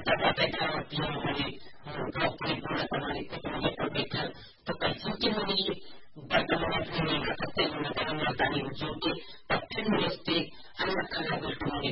त्यावरती म्हणजे गावकरी पूर्ण करणारी भेटल तो कन्सिस्टंट म्हणजे वर्तमानात आता ते आणि जे पठ्य व्यवस्थे आणि अख्खा गोष्टीमध्ये